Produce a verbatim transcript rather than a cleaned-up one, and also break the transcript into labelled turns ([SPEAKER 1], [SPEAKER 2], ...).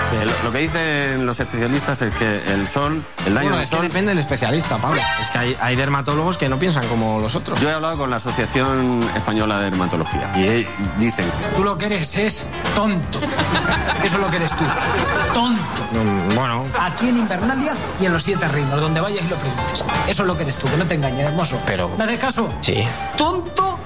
[SPEAKER 1] El- lo que dicen los especialistas es que el sol, el daño
[SPEAKER 2] Bueno,
[SPEAKER 1] del
[SPEAKER 2] es que
[SPEAKER 1] sol...
[SPEAKER 2] depende del especialista, Pablo. Es que hay, hay dermatólogos que no piensan como los otros.
[SPEAKER 1] Yo he hablado con la Asociación Española de Dermatología y eh, dicen...
[SPEAKER 3] Tú lo que eres es tonto. Eso es lo que eres tú. Tonto.
[SPEAKER 2] Mm, Bueno,
[SPEAKER 3] Aquí en Invernalia y en los Siete Reinos, donde vayas y lo preguntes. Eso es lo que eres tú, que no te engañes, hermoso.
[SPEAKER 2] Pero-
[SPEAKER 3] ¿Me haces caso?
[SPEAKER 2] sí.
[SPEAKER 3] Tonto